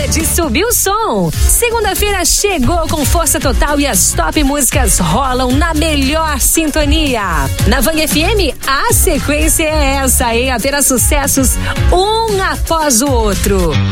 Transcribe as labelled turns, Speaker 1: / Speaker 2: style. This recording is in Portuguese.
Speaker 1: de subir o som. Segunda-feira chegou com força total e as top músicas rolam na melhor sintonia. Na Vang FM, a sequência é essa, hein? Apenas sucessos, um após o outro.